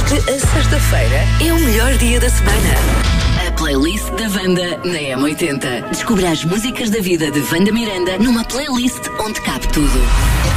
porque a sexta-feira é o melhor dia da semana. A playlist da Wanda na M80. Descubra as músicas da vida de Wanda Miranda numa playlist onde cabe tudo.